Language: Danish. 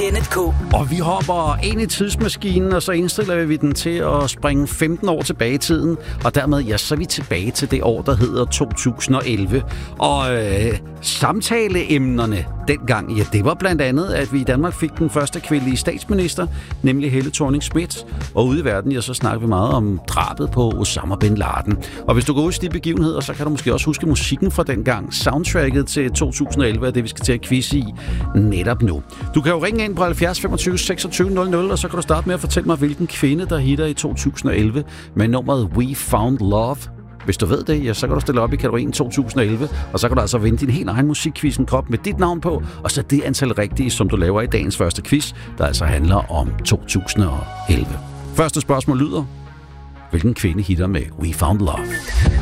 Kenneth K. Og vi hopper ind i tidsmaskinen, og så indstiller vi den til at springe 15 år tilbage i tiden. Og dermed, ja, så er vi tilbage til det år, der hedder 2011. Og samtaleemnerne dengang, ja, det var blandt andet, at vi i Danmark fik den første kvindelige statsminister, nemlig Helle Thorning-Schmidt. Og ude i verden, ja, så snakker vi meget om drabet på Osama bin Laden. Og hvis du går ud i de begivenheder, så kan du måske også huske musikken fra dengang. Soundtracket til 2011 er det, vi skal til at quizze i netop nu. Du kan jo ringe ind på 70 25 26 00, og så kan du starte med at fortælle mig, hvilken kvinde, der hitter i 2011 med nummeret We Found Love. Hvis du ved det, ja, så kan du stille op i kategorien 2011, og så kan du altså vinde din helt egen musikquizzen kop med dit navn på, og så det antal rigtige, som du laver i dagens første quiz, der altså handler om 2011. Første spørgsmål lyder: hvilken kvinde hitter med We Found Love?